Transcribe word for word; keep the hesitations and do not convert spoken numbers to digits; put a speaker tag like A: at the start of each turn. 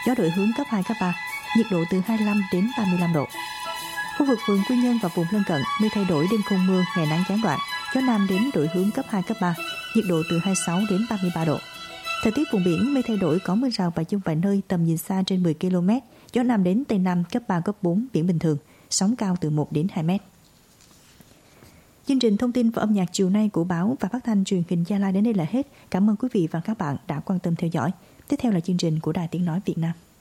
A: gió đổi hướng cấp hai, cấp ba, nhiệt độ từ hai mươi lăm đến ba mươi lăm độ. Khu vực phường Quy Nhơn và vùng lân cận mây thay đổi, đêm không mưa, ngày nắng gián đoạn, gió nam đến đổi hướng cấp hai, cấp ba, nhiệt độ từ hai mươi sáu đến ba mươi ba độ. Thời tiết vùng biển mây thay đổi, có mưa rào và dông vài nơi, tầm nhìn xa trên mười ki lô mét, gió nam đến tây nam cấp ba, cấp bốn, biển bình thường, sóng cao từ một đến hai mét. Chương trình thông tin và âm nhạc chiều nay của báo và phát thanh truyền hình Gia Lai đến đây là hết. Cảm ơn quý vị và các bạn đã quan tâm theo dõi. Tiếp theo là chương trình của Đài Tiếng nói Việt Nam.